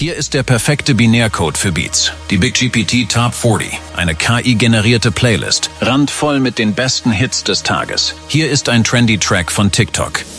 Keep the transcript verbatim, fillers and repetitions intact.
Hier ist der perfekte Binärcode für Beats. Die Big G P T Top vierzig. Eine K I-generierte Playlist. Randvoll mit den besten Hits des Tages. Hier ist ein trendy Track von TikTok.